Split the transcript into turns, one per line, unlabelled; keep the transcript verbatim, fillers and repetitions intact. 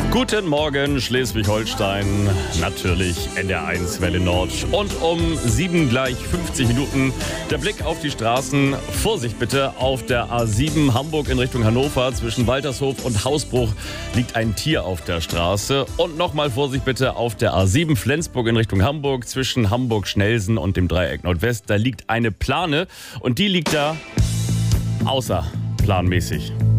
Guten Morgen, Schleswig-Holstein, natürlich N D R eins Welle Nord. Und um sieben gleich fünfzig Minuten der Blick auf die Straßen. Vorsicht bitte, auf der A sieben Hamburg in Richtung Hannover zwischen Waltershof und Hausbruch liegt ein Tier auf der Straße. Und nochmal Vorsicht bitte auf der A sieben Flensburg in Richtung Hamburg zwischen Hamburg-Schnelsen und dem Dreieck Nordwest. Da liegt eine Plane und die liegt da außerplanmäßig.